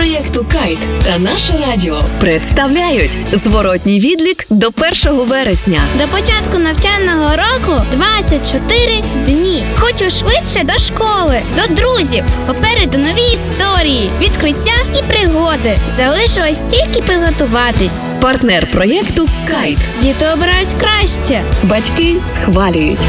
проєкту «Кайт» та «Наше радіо» представляють зворотній відлік до 1 вересня. До початку навчального року 24 дні. Хочу швидше до школи, до друзів. Попереду нові історії, відкриття і пригоди. Залишилось тільки підготуватись. Партнер проєкту «Кайт». Діти обирають краще. Батьки схвалюють.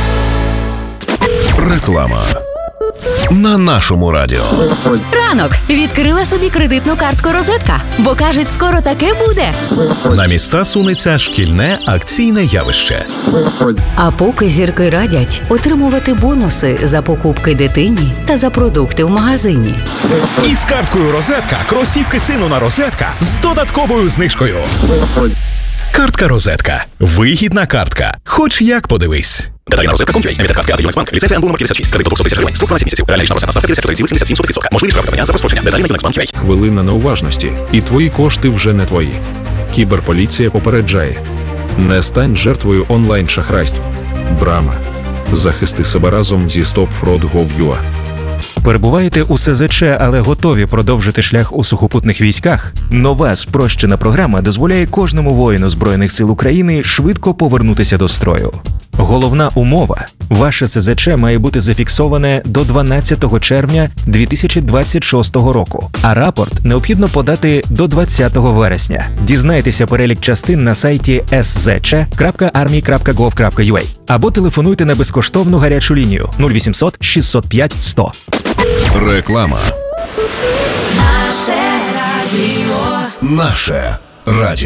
Реклама на нашому радіо. Ранок. Відкрила собі кредитну картку «Розетка», бо, кажуть, скоро таке буде. На міста сунеться шкільне акційне явище. А поки зірки радять отримувати бонуси за покупки дитині та за продукти в магазині. І з карткою «Розетка» кросівки сину на «Розетка» з додатковою знижкою. Картка «Розетка». Вигідна картка. Хоч як подивись. Деталі на розетка.com.ua. Емітер картки АТ Юнексбанк. Ліцензія НБУ номер 56. Кредит до 200 тисяч гривень. Строк 12 місяців. Реальна процентна ставка 54,77%. Можливість штрафування за прострочення. Деталі на Юнексбанк.ua. Хвилина неуважності, і твої кошти вже не твої. Кіберполіція попереджає. Не стань жертвою онлайн-шахрайств. Брама. Захисти себе разом зі StopFraud.gov.ua. Перебуваєте у СЗЧ, але готові продовжити шлях у сухопутних військах? Нова спрощена програма дозволяє кожному воїну Збройних сил України швидко повернутися до строю. Головна умова – ваше СЗЧ має бути зафіксоване до 12 червня 2026 року, а рапорт необхідно подати до 20 вересня. Дізнайтеся перелік частин на сайті szc.army.gov.ua або телефонуйте на безкоштовну гарячу лінію 0800 605 100. Реклама. Наше радіо. Наше радіо.